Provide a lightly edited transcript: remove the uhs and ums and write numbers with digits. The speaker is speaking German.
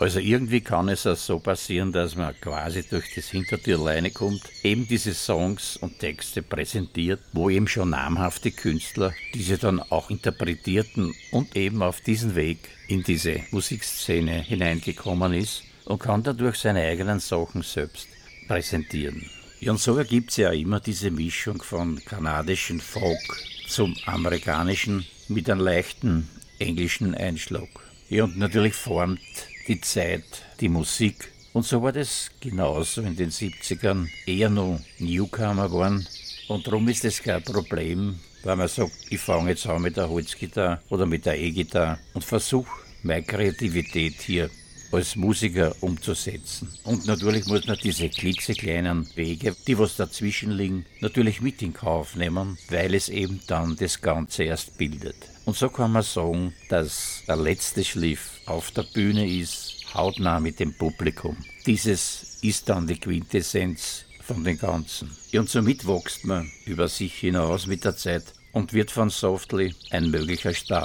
Also irgendwie kann es auch so passieren, dass man quasi durch das Hintertür reinkommt, eben diese Songs und Texte präsentiert, wo eben schon namhafte Künstler diese dann auch interpretierten und eben auf diesen Weg in diese Musikszene hineingekommen ist und kann dadurch seine eigenen Sachen selbst präsentieren. Ja, und so ergibt es ja immer diese Mischung von kanadischen Folk zum amerikanischen mit einem leichten englischen Einschlag. Ja, und natürlich formt die Zeit die Musik. Und so war das genauso in den 70ern eher noch Newcomer waren. Und darum ist es kein Problem, weil man sagt, ich fange jetzt an mit der Holzgitarre oder mit der E-Gitarre und versuche meine Kreativität hier als Musiker umzusetzen. Und natürlich muss man diese klitzekleinen Wege, die was dazwischen liegen, natürlich mit in Kauf nehmen, weil es eben dann das Ganze erst bildet. Und so kann man sagen, dass der letzte Schliff auf der Bühne ist, hautnah mit dem Publikum. Dieses ist dann die Quintessenz von dem Ganzen. Und somit wächst man über sich hinaus mit der Zeit und wird von Softly ein möglicher Star.